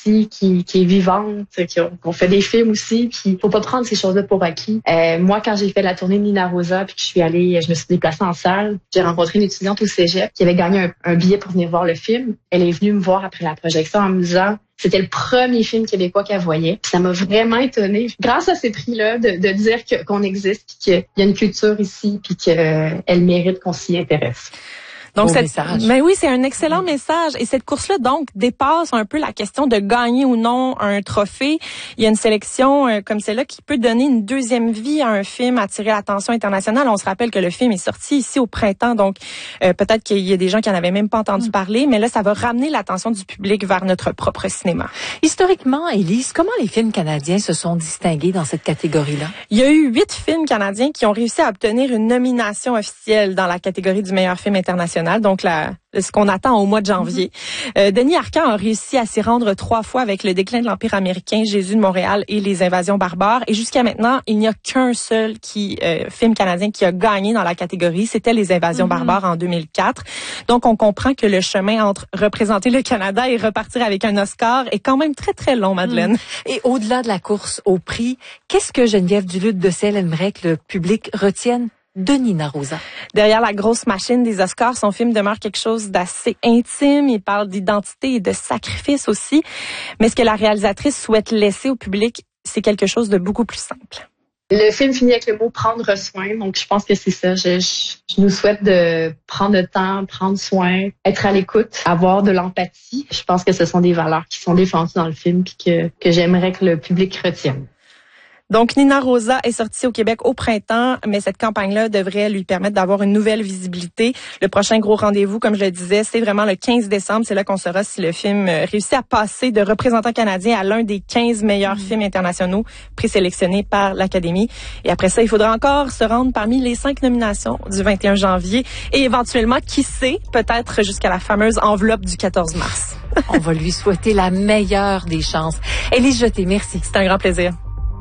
aussi qui est vivante, qu'on fait des films aussi, puis faut pas prendre ces choses-là pour acquis. Moi, quand j'ai fait la tournée de Nina Rosa, puis que je me suis déplacée en salle, j'ai rencontré une étudiante au cégep qui avait gagné un billet pour venir voir le film. Elle est venue me voir après la projection en me disant c'était le premier film québécois qu'elle voyait. Puis ça m'a vraiment étonnée. Grâce à ces prix-là, de dire qu'on existe, puis qu'il y a une culture ici, puis qu'elle mérite qu'on s'y intéresse. Donc mais oui, c'est un excellent message. Et cette course-là, donc, dépasse un peu la question de gagner ou non un trophée. Il y a une sélection comme celle-là qui peut donner une deuxième vie à un film, attirer l'attention internationale. On se rappelle que le film est sorti ici au printemps, donc peut-être qu'il y a des gens qui en avaient même pas entendu parler, mais là, ça va ramener l'attention du public vers notre propre cinéma. Historiquement, Élise, comment les films canadiens se sont distingués dans cette catégorie-là? Il y a eu 8 films canadiens qui ont réussi à obtenir une nomination officielle dans la catégorie du meilleur film international. Donc, ce qu'on attend au mois de janvier. Denis Arcand a réussi à s'y rendre 3 fois avec Le déclin de l'Empire américain, Jésus de Montréal et Les invasions barbares. Et jusqu'à maintenant, il n'y a qu'un seul film canadien qui a gagné dans la catégorie. C'était Les invasions barbares en 2004. Donc, on comprend que le chemin entre représenter le Canada et repartir avec un Oscar est quand même très, très long, Madeleine. Et au-delà de la course au prix, qu'est-ce que Geneviève Duluth-Decelles aimerait que le public retienne de Nina Rosa? Derrière la grosse machine des Oscars, son film demeure quelque chose d'assez intime. Il parle d'identité et de sacrifice aussi. Mais ce que la réalisatrice souhaite laisser au public, c'est quelque chose de beaucoup plus simple. Le film finit avec le mot « prendre soin », donc je pense que c'est ça. Je nous souhaite de prendre le temps, prendre soin, être à l'écoute, avoir de l'empathie. Je pense que ce sont des valeurs qui sont défendues dans le film puis que j'aimerais que le public retienne. Donc, Nina Rosa est sortie au Québec au printemps, mais cette campagne-là devrait lui permettre d'avoir une nouvelle visibilité. Le prochain gros rendez-vous, comme je le disais, c'est vraiment le 15 décembre. C'est là qu'on saura si le film réussit à passer de représentant canadien à l'un des 15 meilleurs films internationaux présélectionnés par l'Académie. Et après ça, il faudra encore se rendre parmi les 5 nominations du 21 janvier et éventuellement, qui sait, peut-être jusqu'à la fameuse enveloppe du 14 mars. On va lui souhaiter la meilleure des chances. Élise Jeté, merci. C'est un grand plaisir.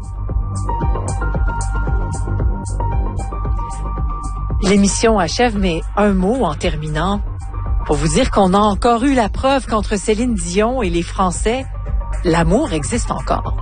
L'émission achève, mais un mot en terminant. Pour vous dire qu'on a encore eu la preuve qu'entre Céline Dion et les Français, l'amour existe encore.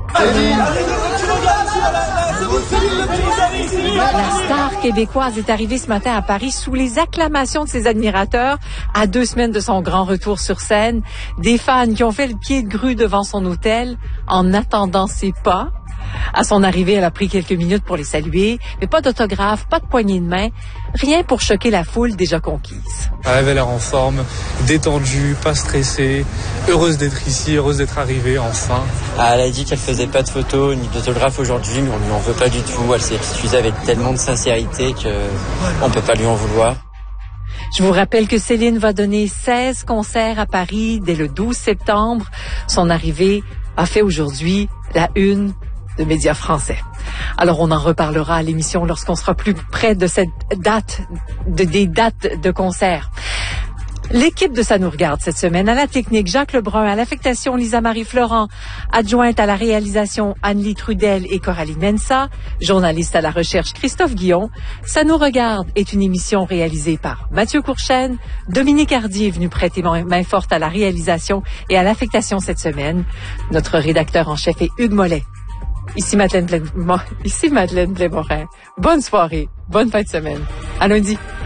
La star québécoise est arrivée ce matin à Paris sous les acclamations de ses admirateurs à 2 semaines de son grand retour sur scène. Des fans qui ont fait le pied de grue devant son hôtel en attendant ses pas. À son arrivée, elle a pris quelques minutes pour les saluer, mais pas d'autographe, pas de poignée de main, rien pour choquer la foule déjà conquise. Elle avait l'air en forme, détendue, pas stressée, heureuse d'être ici, heureuse d'être arrivée enfin. Elle a dit qu'elle faisait pas de photos ni d'autographes aujourd'hui, mais on lui en veut pas du tout. Elle s'est excusée avec tellement de sincérité qu'on peut pas lui en vouloir. Je vous rappelle que Céline va donner 16 concerts à Paris dès le 12 septembre. Son arrivée a fait aujourd'hui la une de médias français. Alors, on en reparlera à l'émission lorsqu'on sera plus près de cette date, des dates de concert. L'équipe de Ça nous regarde cette semaine, à la technique, Jacques Lebrun, à l'affectation, Lisa-Marie Florent, adjointe à la réalisation, Anne-Lie Trudel et Coraline Mensa, journaliste à la recherche, Christophe Guillon. Ça nous regarde est une émission réalisée par Mathieu Courchaine. Dominique Hardy est venu prêter main forte à la réalisation et à l'affectation cette semaine. Notre rédacteur en chef est Hugues Mollet. Ici Madeleine Blais-Morin. Bonne soirée, bonne fin de semaine. À lundi.